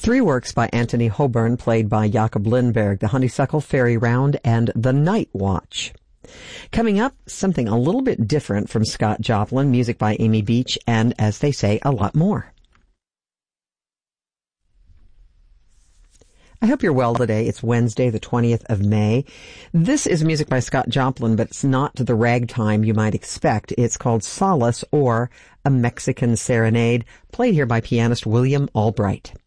Three works by Anthony Hoburn, played by Jakob Lindberg: The Honeysuckle, Fairy Round, and The Night Watch. Coming up, something a little bit different from Scott Joplin, music by Amy Beach, and, as they say, a lot more. I hope you're well today. It's Wednesday, the 20th of May. This is music by Scott Joplin, but it's not the ragtime you might expect. It's called Solace, or A Mexican Serenade, played here by pianist William Albright.